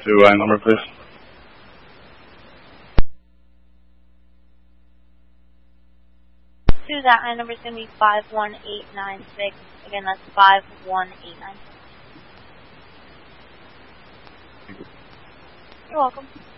to I number, please. To that I number is going to be 51896. Again, that's 51896. You're welcome.